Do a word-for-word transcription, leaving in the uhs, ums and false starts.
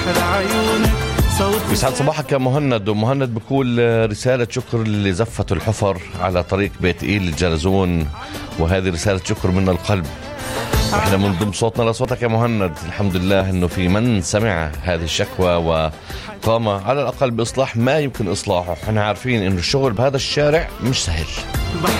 يسعد صباحك يا مهند. ومهند بقول رسالة شكر اللي زفتوا الحفر على طريق بيت إيل الجلزون، وهذه رسالة شكر من القلب، احنا بنضم صوتنا لصوتك يا مهند. الحمد لله انه في من سمع هذه الشكوى وقام على الاقل باصلاح ما يمكن اصلاحه. احنا عارفين انه الشغل بهذا الشارع مش سهل.